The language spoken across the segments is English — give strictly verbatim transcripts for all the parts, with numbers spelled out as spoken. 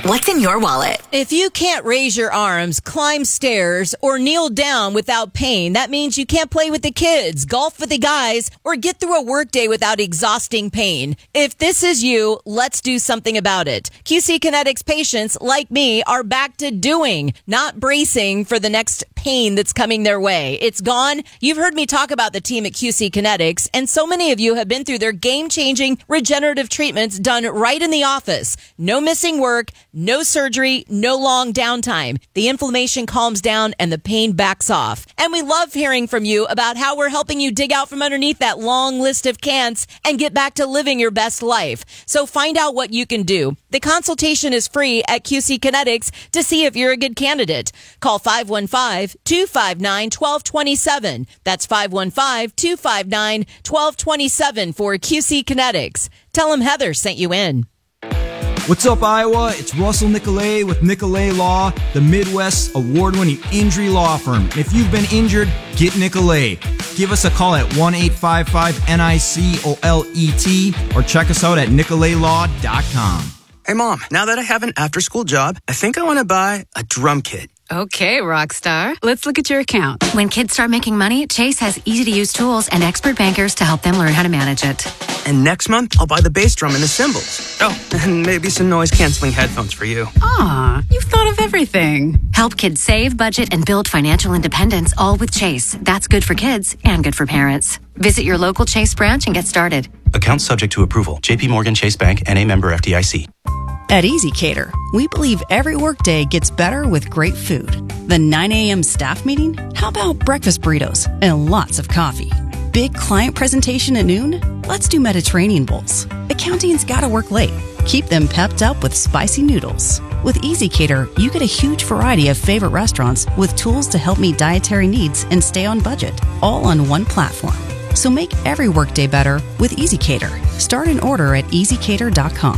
What's in your wallet? If you can't raise your arms, climb stairs, or kneel down without pain, that means you can't play with the kids, golf with the guys, or get through a workday without exhausting pain. If this is you, let's do something about it. Q C Kinetics patients, like me, are back to doing, not bracing for the next pain that's coming their way. It's gone. You've heard me talk about the team at Q C Kinetics, and so many of you have been through their game-changing regenerative treatments done right in the office. No missing work, no surgery, no long downtime. The inflammation calms down and the pain backs off. And we love hearing from you about how we're helping you dig out from underneath that long list of can'ts and get back to living your best life. So find out what you can do. The consultation is free at Q C Kinetics to see if you're a good candidate. Call five one five, two five nine, one two two seven. That's five one five, two five nine, one two two seven for Q C Kinetics. Tell them Heather sent you in. What's up, Iowa? It's Russell Nicolay with Nicolay Law, the Midwest's award-winning injury law firm. And if you've been injured, get Nicolay. Give us a call at one eight five five N I C O L E T or check us out at nicolay law dot com. Hey, Mom, now that I have an after-school job, I think I want to buy a drum kit. Okay, Rockstar. Let's look at your account. When kids start making money, Chase has easy-to-use tools and expert bankers to help them learn how to manage it. And next month, I'll buy the bass drum and the cymbals. Oh, and maybe some noise-canceling headphones for you. Aw, you've thought of everything. Help kids save, budget, and build financial independence, all with Chase. That's good for kids and good for parents. Visit your local Chase branch and get started. Account subject to approval. J P Morgan Chase Bank, N A member F D I C. At EasyCater, we believe every workday gets better with great food. The nine a.m. staff meeting? How about breakfast burritos and lots of coffee? Big client presentation at noon? Let's do Mediterranean bowls. Accounting's gotta work late. Keep them pepped up with spicy noodles. With EasyCater, you get a huge variety of favorite restaurants with tools to help meet dietary needs and stay on budget, all on one platform. So make every workday better with EasyCater. Start an order at easy cater dot com.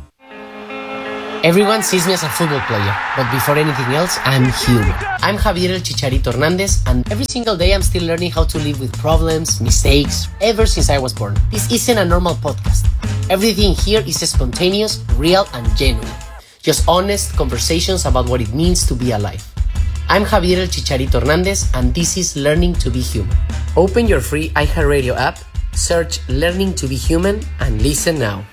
Everyone sees me as a football player, but before anything else, I'm human. I'm Javier El Chicharito Hernandez, and every single day I'm still learning how to live with problems, mistakes, ever since I was born. This isn't a normal podcast. Everything here is spontaneous, real, and genuine. Just honest conversations about what it means to be alive. I'm Javier El Chicharito Hernandez, and this is Learning to Be Human. Open your free iHeartRadio app, search Learning to Be Human, and listen now.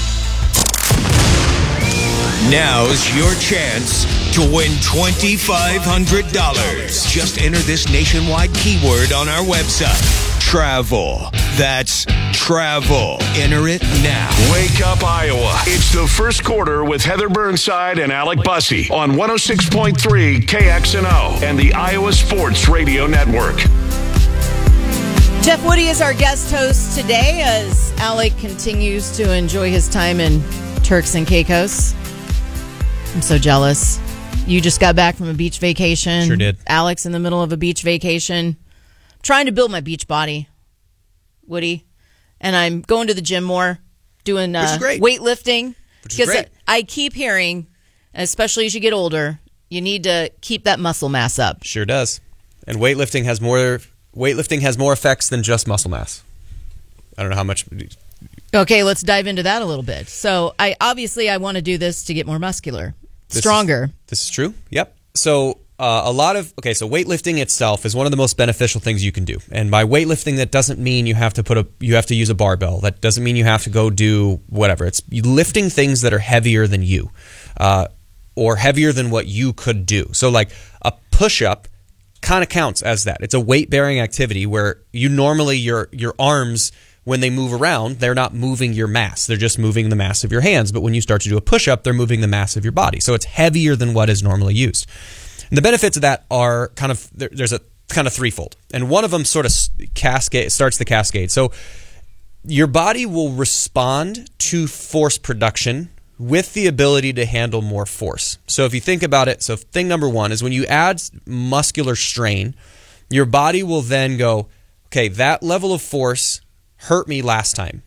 Now's your chance to win twenty-five hundred dollars. Just enter this nationwide keyword on our website. Travel. That's travel. Enter it now. Wake up, Iowa. It's the first quarter with Heather Burnside and Alec Bussey on one oh six point three K X N O and the Iowa Sports Radio Network. Jeff Woody is our guest host today as Alec continues to enjoy his time in Turks and Caicos. I'm so jealous. You just got back from a beach vacation. Sure did. Alex in the middle of a beach vacation. I'm trying to build my beach body, Woody. And I'm going to the gym more, doing uh, weightlifting. Which is great. I, I keep hearing, especially as you get older, you need to keep that muscle mass up. Sure does. And weightlifting has more weightlifting has more effects than just muscle mass. I don't know how much. Okay, let's dive into that a little bit. So I obviously I want to do this to get more muscular. This Stronger. Is, this is true. Yep. So uh, a lot of okay. So weightlifting itself is one of the most beneficial things you can do. And by weightlifting, that doesn't mean you have to put a you have to use a barbell. That doesn't mean you have to go do whatever. It's lifting things that are heavier than you, uh, or heavier than what you could do. So like a push-up kind of counts as that. It's a weight-bearing activity where you normally your your arms, when they move around, they're not moving your mass. They're just moving the mass of your hands. But when you start to do a push-up, they're moving the mass of your body. So it's heavier than what is normally used. And the benefits of that are kind of, there's a kind of threefold. And one of them sort of cascade starts the cascade. So your body will respond to force production with the ability to handle more force. So if you think about it, so thing number one is when you add muscular strain, your body will then go, okay, that level of force hurt me last time.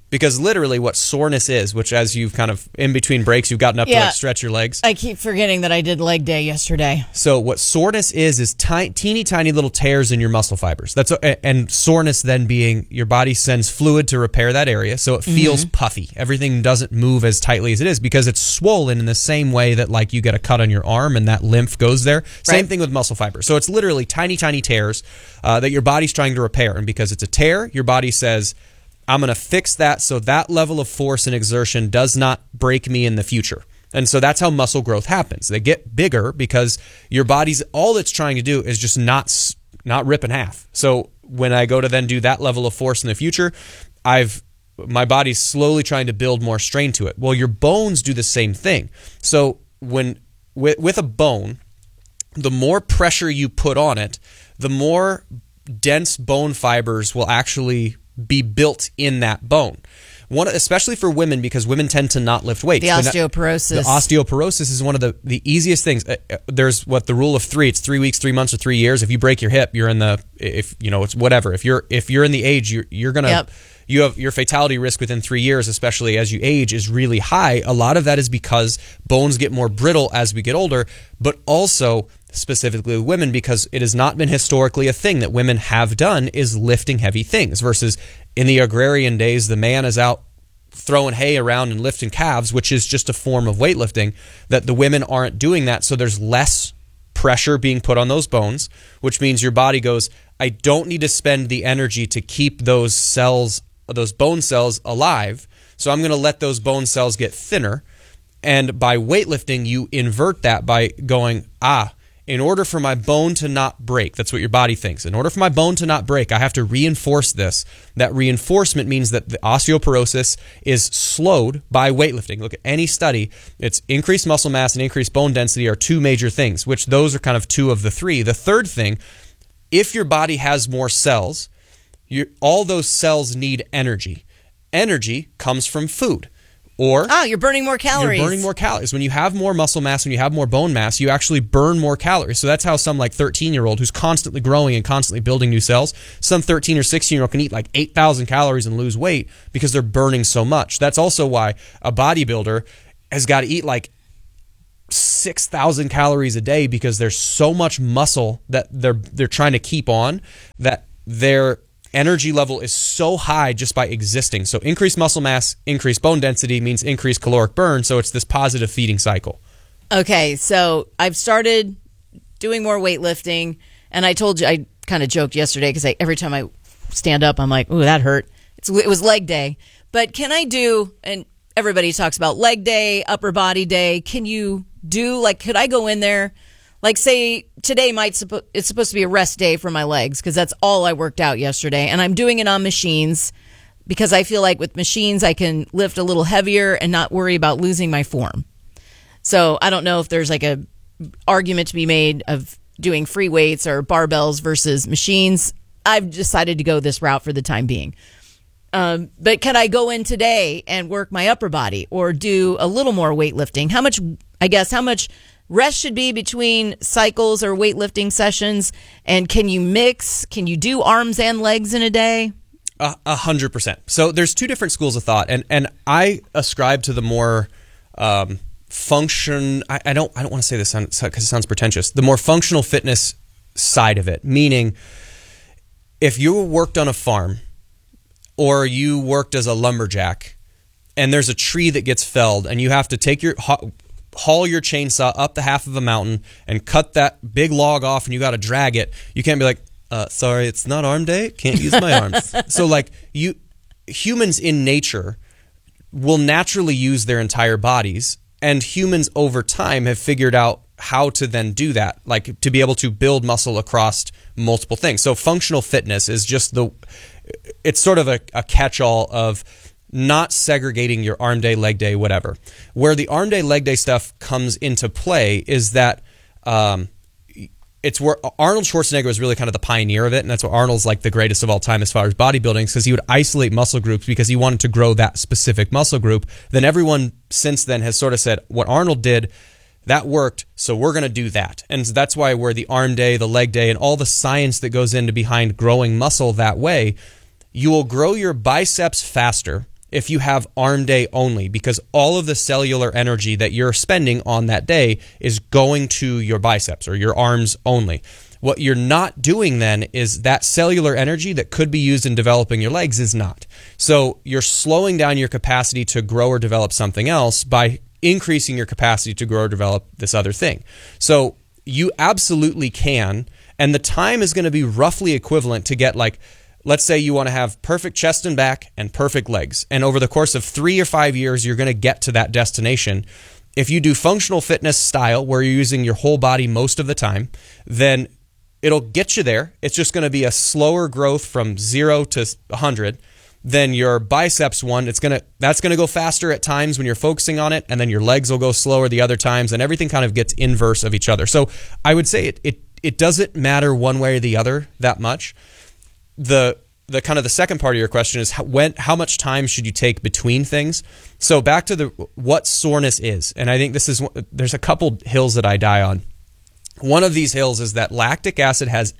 Because literally what soreness is, which as you've kind of, in between breaks, you've gotten up Yeah. to like stretch your legs. I keep forgetting that I did leg day yesterday. So what soreness is, is ti- teeny tiny little tears in your muscle fibers. That's a, And soreness then being your body sends fluid to repair that area, so it feels Mhm. puffy. Everything doesn't move as tightly as it is because it's swollen in the same way that like you get a cut on your arm and that lymph goes there. Same Right. thing with muscle fibers. So it's literally tiny, tiny tears uh, that your body's trying to repair. And because it's a tear, your body says, I'm going to fix that so that level of force and exertion does not break me in the future. And so that's how muscle growth happens. They get bigger because your body's, all it's trying to do is just not s- not rip in half. So when I go to then do that level of force in the future, I've my body's slowly trying to build more strain to it. Well, your bones do the same thing. So when with, with a bone, the more pressure you put on it, the more dense bone fibers will actually be built in that bone. One, especially for women, because women tend to not lift weights. The They're not- osteoporosis. the osteoporosis is one of the, the easiest things. Uh, uh, There's what the rule of three. It's three weeks, three months, or three years. If you break your hip, you're in the if you know it's whatever. If you're if you're in the age, you're you're gonna Yep. you have your fatality risk within three years, especially as you age, is really high. A lot of that is because bones get more brittle as we get older, but also specifically with women, because it has not been historically a thing that women have done is lifting heavy things, versus in the agrarian days, the man is out throwing hay around and lifting calves, which is just a form of weightlifting, that the women aren't doing that. So there's less pressure being put on those bones, which means your body goes, I don't need to spend the energy to keep those cells, those bone cells alive. So I'm going to let those bone cells get thinner. And by weightlifting, you invert that by going, ah, in order for my bone to not break, that's what your body thinks. In order for my bone to not break, I have to reinforce this. That reinforcement means that the osteoporosis is slowed by weightlifting. Look at any study. It's increased muscle mass and increased bone density are two major things, which those are kind of two of the three. The third thing, if your body has more cells, you, all those cells need energy. Energy comes from food. Or Oh, you're burning more calories. You're burning more calories. When you have more muscle mass, when you have more bone mass, you actually burn more calories. So that's how some like thirteen-year-old who's constantly growing and constantly building new cells, some thirteen or sixteen-year-old can eat like eight thousand calories and lose weight because they're burning so much. That's also why a bodybuilder has got to eat like six thousand calories a day, because there's so much muscle that they're they're trying to keep on that their energy level is so high just by existing. So increased muscle mass, increased bone density means increased caloric burn. So it's this positive feeding cycle. Okay, so I've started doing more weightlifting, and I told you, I kind of joked yesterday because every time I stand up, I'm like, ooh, that hurt. It's, it was leg day. But can I do, and everybody talks about leg day, upper body day. Can you do, like, could I go in there? Like, say today might suppo- it's supposed to be a rest day for my legs because that's all I worked out yesterday, and I'm doing it on machines because I feel like with machines I can lift a little heavier and not worry about losing my form. So I don't know if there's like a argument to be made of doing free weights or barbells versus machines. I've decided to go this route for the time being. Um, but can I go in today and work my upper body or do a little more weightlifting? How much, I guess, how much rest should be between cycles or weightlifting sessions? And can you mix? Can you do arms and legs in a day? A a hundred percent. So there's two different schools of thought, and and I ascribe to the more um, function. I, I don't I don't want to say this because it sounds pretentious. The more functional fitness side of it, meaning if you worked on a farm or you worked as a lumberjack, and there's a tree that gets felled, and you have to take your haul your chainsaw up the half of a mountain and cut that big log off, and you got to drag it. You can't be like, uh, sorry, it's not arm day. Can't use my arms. So like you, humans in nature will naturally use their entire bodies, and humans over time have figured out how to then do that, like to be able to build muscle across multiple things. So functional fitness is just the, it's sort of a, a catch-all of not segregating your arm day, leg day, whatever. Where the arm day, leg day stuff comes into play is that um, it's where Arnold Schwarzenegger was really kind of the pioneer of it, and that's why Arnold's like the greatest of all time as far as bodybuilding, because he would isolate muscle groups because he wanted to grow that specific muscle group. Then everyone since then has sort of said, what Arnold did, that worked, so we're going to do that. And that's why we're the arm day, the leg day, and all the science that goes into behind growing muscle that way. You will grow your biceps faster if you have arm day only, because all of the cellular energy that you're spending on that day is going to your biceps or your arms only. What you're not doing then is that cellular energy that could be used in developing your legs is not. So you're slowing down your capacity to grow or develop something else by increasing your capacity to grow or develop this other thing. So you absolutely can, and the time is going to be roughly equivalent to get, like, let's say you want to have perfect chest and back and perfect legs. And over the course of three or five years, you're going to get to that destination. If you do functional fitness style, where you're using your whole body most of the time, then it'll get you there. It's just going to be a slower growth from zero to one hundred. Then your biceps one, it's gonna that's going to go faster at times when you're focusing on it, and then your legs will go slower the other times, and everything kind of gets inverse of each other. So I would say it it it doesn't matter one way or the other that much. The the kind of the second part of your question is how, when how much time should you take between things? So back to the what soreness is, and I think this is there's a couple hills that I die on. One of these hills is that lactic acid has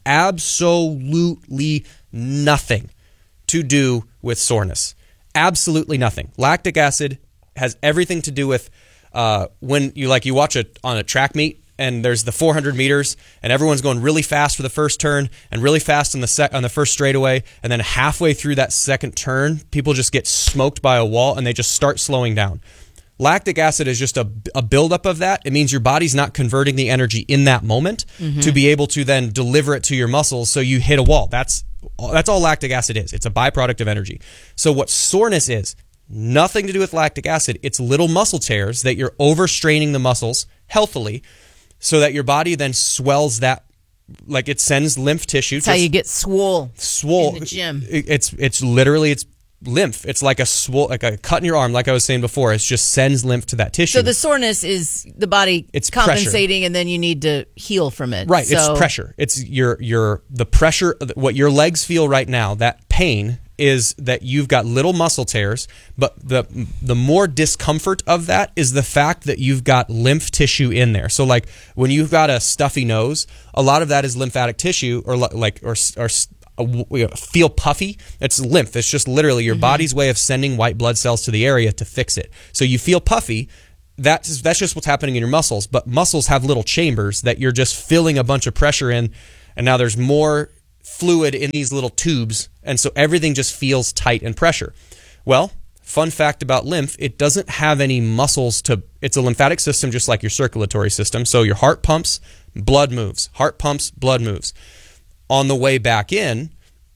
absolutely nothing to do with soreness. Absolutely nothing. Lactic acid has everything to do with uh, when you like you watch it on a track meet, and there's the four hundred meters, and everyone's going really fast for the first turn and really fast on the sec- on the first straightaway, and then halfway through that second turn, people just get smoked by a wall and they just start slowing down. Lactic acid is just a, a buildup of that. It means your body's not converting the energy in that moment mm-hmm. to be able to then deliver it to your muscles, so you hit a wall. That's that's all lactic acid is. It's a byproduct of energy. So what soreness is, nothing to do with lactic acid. It's little muscle tears that you're overstraining the muscles healthily, so that your body then swells that, like it sends lymph tissue. That's how you get swole. Swole. In the gym. It's it's literally it's lymph. It's like a swole, like a cut in your arm. Like I was saying before, it just sends lymph to that tissue. So the soreness is the body it's compensating, pressure. And then you need to heal from it. Right. So, it's pressure. It's your your the pressure. What your legs feel right now, that pain, is that you've got little muscle tears, but the the more discomfort of that is the fact that you've got lymph tissue in there. So like when you've got a stuffy nose, a lot of that is lymphatic tissue, or like or or uh, feel puffy. It's lymph. It's just literally your mm-hmm. body's way of sending white blood cells to the area to fix it. So you feel puffy. That's that's just what's happening in your muscles. But muscles have little chambers that you're just filling a bunch of pressure in, and now there's more fluid in these little tubes, and so everything just feels tight and pressure. Well, fun fact about lymph, it doesn't have any muscles to, it's a lymphatic system just like your circulatory system. So your heart pumps, blood moves. Heart pumps, blood moves. On the way back in,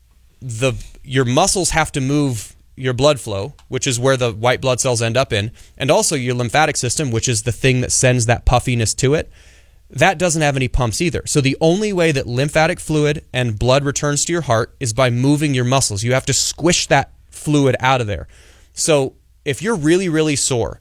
the your muscles have to move your blood flow, which is where the white blood cells end up in, and also your lymphatic system, which is the thing that sends that puffiness to it. That doesn't have any pumps either. So the only way that lymphatic fluid and blood returns to your heart is by moving your muscles. You have to squish that fluid out of there. So if you're really, really sore,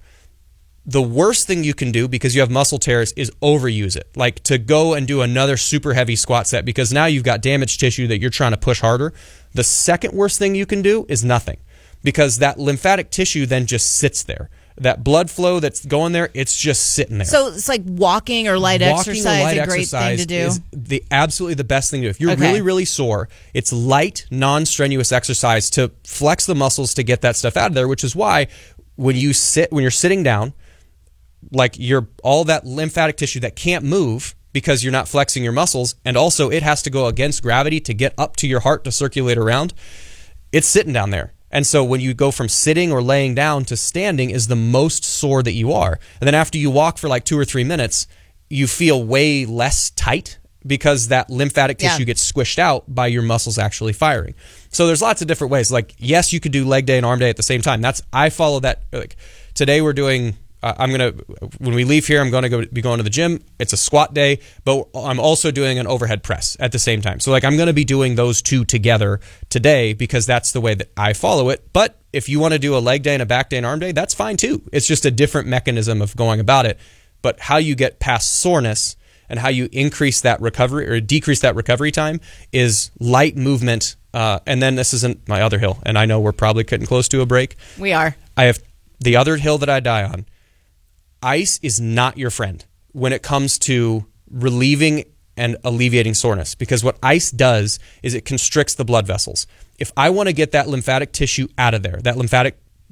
the worst thing you can do, because you have muscle tears, is overuse it. Like to go and do another super heavy squat set, because now you've got damaged tissue that you're trying to push harder. The second worst thing you can do is nothing, because that lymphatic tissue then just sits there. That blood flow that's going there, it's just sitting there. So it's like walking or light walking exercise, or light a great exercise thing to do. Is the absolutely the best thing to do. If you're Okay. really, really sore, it's light, non-strenuous exercise to flex the muscles to get that stuff out of there, which is why when you sit, when you're sitting down, like you're all that lymphatic tissue that can't move because you're not flexing your muscles, and also it has to go against gravity to get up to your heart to circulate around, it's sitting down there. And so when you go from sitting or laying down to standing is the most sore that you are. And then after you walk for like two or three minutes, you feel way less tight because that lymphatic tissue Yeah. gets squished out by your muscles actually firing. So there's lots of different ways. Like, yes, you could do leg day and arm day at the same time. That's I follow that. Like today we're doing Uh, I'm going to, when we leave here, I'm going to go be going to the gym. It's a squat day, but I'm also doing an overhead press at the same time. So like I'm going to be doing those two together today because that's the way that I follow it. But if you want to do a leg day and a back day and arm day, that's fine too. It's just a different mechanism of going about it. But how you get past soreness and how you increase that recovery or decrease that recovery time is light movement. Uh, and then this isn't my other hill, and I know we're probably getting close to a break. We are. I have the other hill that I die on. Ice is not your friend when it comes to relieving and alleviating soreness, because what ice does is it constricts the blood vessels. If I want to get that lymphatic tissue out of there, that lymphatic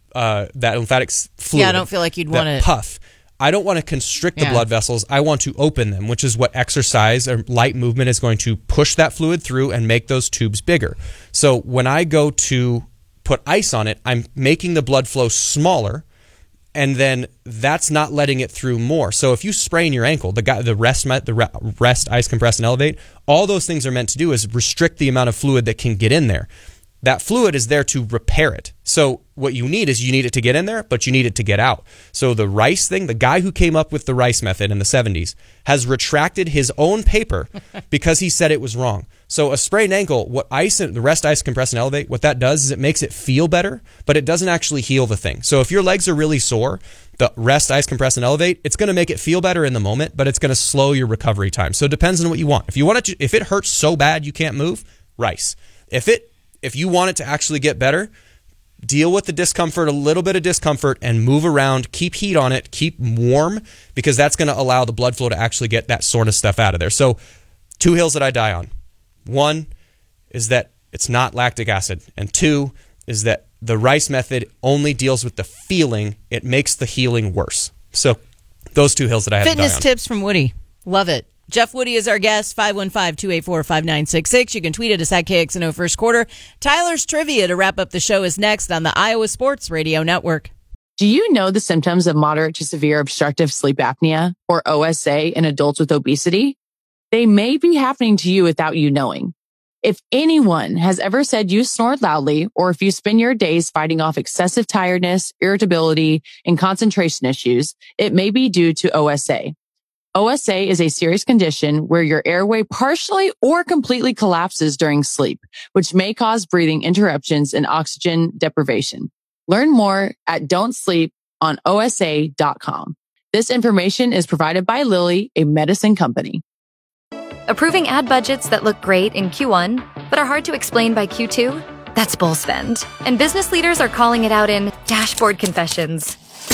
uh, that lymphatic fluid. Yeah, I don't feel like you'd that want to puff. I don't want to constrict Yeah. the blood vessels. I want to open them, which is what exercise or light movement is going to push that fluid through and make those tubes bigger. So when I go to put ice on it, I'm making the blood flow smaller, and then that's not letting it through more. So if you sprain your ankle, the guy, the rest, the rest, ice compress, and elevate, all those things are meant to do is restrict the amount of fluid that can get in there. That fluid is there to repair it. So what you need is you need it to get in there, but you need it to get out. So the Rice thing, the guy who came up with the Rice method in the seventies has retracted his own paper because he said it was wrong. So a sprained ankle, what ice and the rest, ice, compress, and elevate, what that does is it makes it feel better, but it doesn't actually heal the thing. So if your legs are really sore, the rest, ice, compress, and elevate, it's going to make it feel better in the moment, but it's going to slow your recovery time. So it depends on what you want. If you want it to, if it hurts so bad you can't move, Rice. If it If you want it to actually get better, deal with the discomfort, a little bit of discomfort, and move around. Keep heat on it. Keep warm, because that's going to allow the blood flow to actually get that soreness stuff out of there. So two hills that I die on. One is that it's not lactic acid. And two is that the Rice method only deals with the feeling. It makes the healing worse. So those two hills that I had to die on. Fitness tips from Woody. Love it. Jeff Woody is our guest, five one five, two eight four, five nine six six. You can tweet at us at K X N O First Quarter. Tyler's Trivia to wrap up the show is next on the Iowa Sports Radio Network. Do you know the symptoms of moderate to severe obstructive sleep apnea, or O S A, in adults with obesity? They may be happening to you without you knowing. If anyone has ever said you snore loudly, or if you spend your days fighting off excessive tiredness, irritability, and concentration issues, it may be due to O S A. O S A is a serious condition where your airway partially or completely collapses during sleep, which may cause breathing interruptions and oxygen deprivation. Learn more at don't sleep on O S A dot com. This information is provided by Lilly, a medicine company. Approving ad budgets that look great in Q one, but are hard to explain by Q two? That's bull spend. And business leaders are calling it out in dashboard confessions.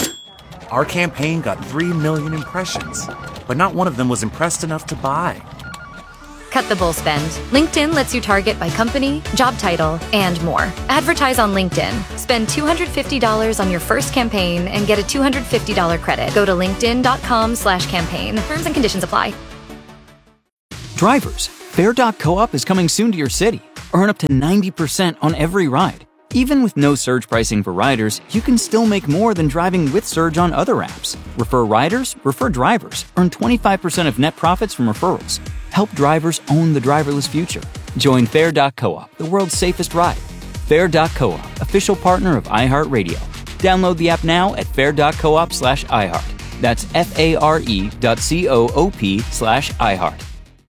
Our campaign got three million impressions, but not one of them was impressed enough to buy. Cut the bull spend. LinkedIn lets you target by company, job title, and more. Advertise on LinkedIn. Spend two hundred fifty dollars on your first campaign and get a two hundred fifty dollars credit. Go to linkedin.com slash campaign. Terms and conditions apply. Drivers, Fair dot coop is coming soon to your city. Earn up to ninety percent on every ride. Even with no surge pricing for riders, you can still make more than driving with Surge on other apps. Refer riders, refer drivers. Earn twenty-five percent of net profits from referrals. Help drivers own the driverless future. Join Fair dot coop, the world's safest ride. Fair dot coop, official partner of iHeartRadio. Download the app now at fair dot coop slash iHeart. That's F-A-R-E dot C-O-O-P slash iHeart.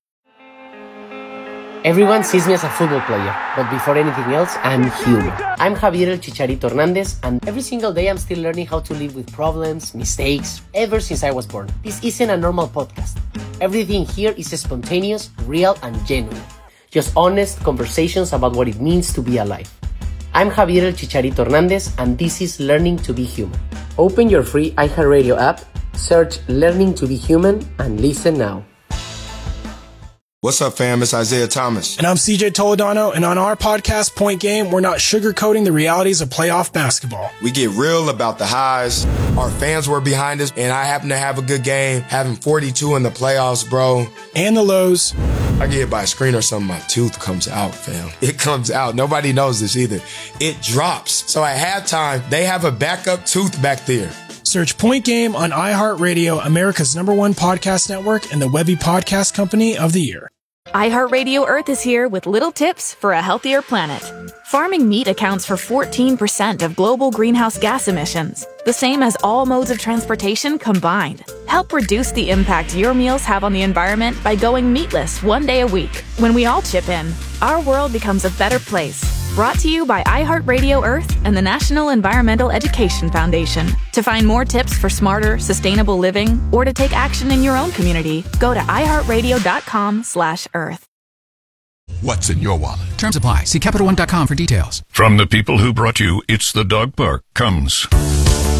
Everyone sees me as a football player, but before anything else, I'm human. I'm Javier El Chicharito Hernandez, and every single day I'm still learning how to live with problems, mistakes, ever since I was born. This isn't a normal podcast. Everything here is spontaneous, real, and genuine. Just honest conversations about what it means to be alive. I'm Javier El Chicharito Hernandez, and this is Learning to be Human. Open your free iHeartRadio app, search Learning to be Human, and listen now. What's up, fam? It's Isaiah Thomas. And I'm C J Toledano, and on our podcast, Point Game, we're not sugarcoating the realities of playoff basketball. We get real about the highs. Our fans were behind us, and I happen to have a good game, having forty-two in the playoffs, bro. And the lows. I get hit by a screen or something, my tooth comes out, fam. It comes out. Nobody knows this either. It drops. So at halftime, they have a backup tooth back there. Search Point Game on iHeartRadio, America's number one podcast network, and the Webby Podcast Company of the Year. iHeartRadio Earth is here with little tips for a healthier planet. Farming meat accounts for fourteen percent of global greenhouse gas emissions, the same as all modes of transportation combined. Help reduce the impact your meals have on the environment by going meatless one day a week. When we all chip in, our world becomes a better place. Brought to you by iHeartRadio Earth and the National Environmental Education Foundation. To find more tips for smarter, sustainable living, or to take action in your own community, go to iHeartRadio.com slash Earth. What's in your wallet? Terms apply. See Capital One dot com for details. From the people who brought you It's the Dog Park comes